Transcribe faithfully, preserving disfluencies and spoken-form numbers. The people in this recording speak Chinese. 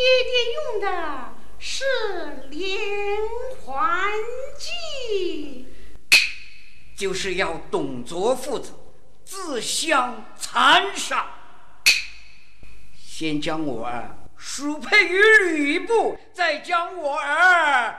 爹用的是连环计， 就是要动作负责，自相残杀。先将我儿输配于吕布，再将我儿